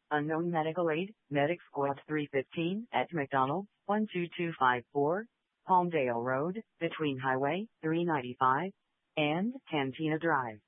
Unknown medical aid, Medic Squad 315 at McDonald, 12254, Palmdale Road, between Highway 395 and Cantina Drive.